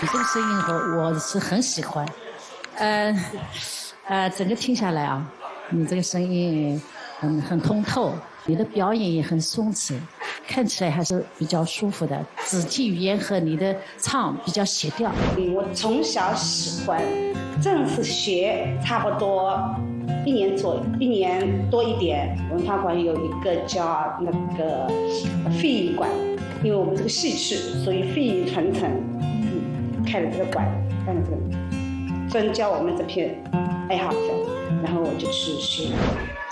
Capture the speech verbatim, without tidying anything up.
你这个声音我我是很喜欢，呃呃，整个听下来啊，你这个声音很很通透，你的表演也很松弛，看起来还是比较舒服的，肢体语言和你的唱比较协调。 嗯，我从小喜欢，正是学差不多一年左一年多一点，文化馆有一个叫那个肺艺馆，因为我们这个戏曲属于肺艺传承，嗯，开了这个馆，开了这个专教我们这批爱好者，然后我就去学。